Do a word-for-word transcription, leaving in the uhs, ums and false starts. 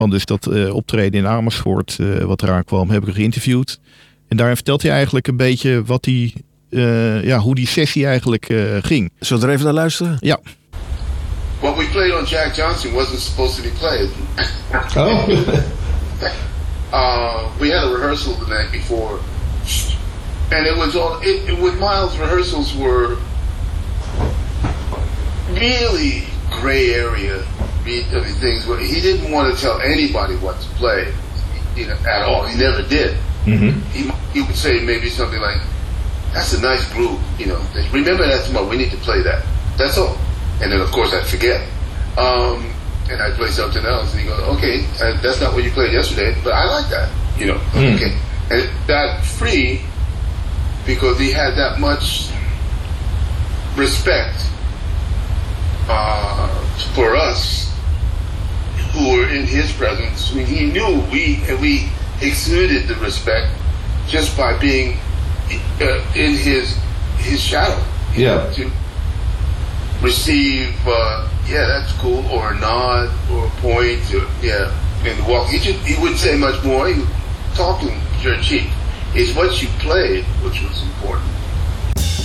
van dus dat uh, optreden in Amersfoort, uh, wat eraan kwam, heb ik geïnterviewd. En daarin vertelt hij eigenlijk een beetje wat die, uh, ja, hoe die sessie eigenlijk uh, ging. Zullen we er even naar luisteren? Ja. What we played on Jack Johnson wasn't supposed to be played. Oh. uh, we had a rehearsal the night before, and it was all. It, it, with Miles, rehearsals were really gray area. I mean, things where he didn't want to tell anybody what to play, you know, at all. He never did. Mm-hmm. He he would say maybe something like, "That's a nice groove," you know. Remember that tomorrow. We need to play that. That's all. And then, of course, I'd forget. Um, and I'd play something else. And he'd go, okay, uh, that's not what you played yesterday, but I like that, you know. Mm. Okay. And that free, because he had that much respect uh, for us who were in his presence. I mean, he knew we, and we exuded the respect just by being uh, in his his shadow. you Yeah. know, to receive, uh, yeah, that's cool, or a nod, or a point, or, yeah, and walk. He just, he wouldn't say much more. He would talk to him, your cheek. It's what you played which was important.